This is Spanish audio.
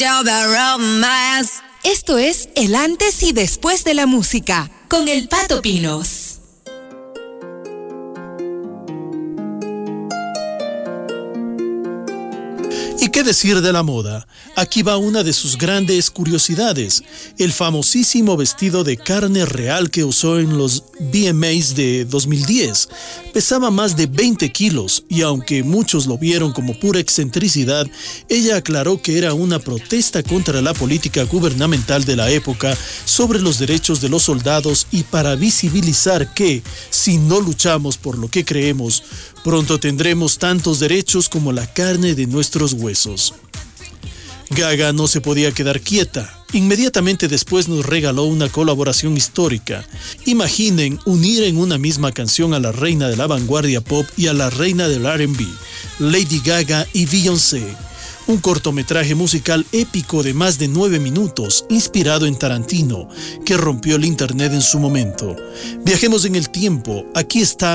Esto es el antes y después de la música, con el Pato Pinos. ¿Y qué decir de la moda? Aquí va una de sus grandes curiosidades, el famosísimo vestido de carne real que usó en los VMAs de 2010. Pesaba más de 20 kilos y aunque muchos lo vieron como pura excentricidad, ella aclaró que era una protesta contra la política gubernamental de la época sobre los derechos de los soldados y para visibilizar que, si no luchamos por lo que creemos, pronto tendremos tantos derechos como la carne de nuestros huesos. Gaga no se podía quedar quieta. Inmediatamente después nos regaló una colaboración histórica. Imaginen unir en una misma canción a la reina de la vanguardia pop y a la reina del R&B, Lady Gaga y Beyoncé. Un cortometraje musical épico de más de 9 minutos, inspirado en Tarantino, que rompió el internet en su momento. Viajemos en el tiempo. Aquí está